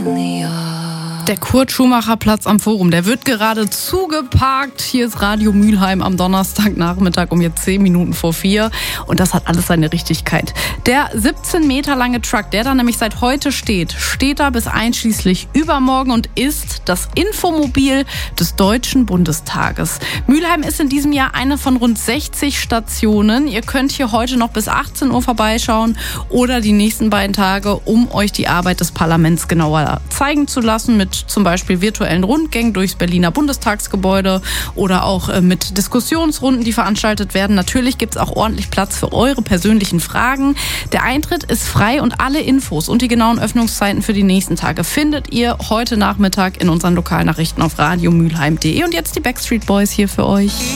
Der Kurt-Schumacher-Platz am Forum, der wird gerade zugeparkt. Hier ist Radio Mülheim am Donnerstagnachmittag um jetzt 10 Minuten vor 4. Und das hat alles seine Richtigkeit. Der 17 Meter lange Truck, der da nämlich seit heute steht da bis einschließlich übermorgen und ist das Infomobil des Deutschen Bundestages. Mülheim ist in diesem Jahr eine von rund 60 Stationen. Ihr könnt hier heute noch bis 18 Uhr vorbeischauen oder die nächsten beiden Tage, um euch die Arbeit des Parlaments genauer zeigen zu lassen, mit zum Beispiel virtuellen Rundgängen durchs Berliner Bundestagsgebäude oder auch mit Diskussionsrunden, die veranstaltet werden. Natürlich gibt es auch ordentlich Platz für eure persönlichen Fragen. Der Eintritt ist frei und alle Infos und die genauen Öffnungszeiten für die nächsten Tage findet ihr heute Nachmittag in unseren Lokalnachrichten auf radiomülheim.de. Und jetzt die Backstreet Boys hier für euch.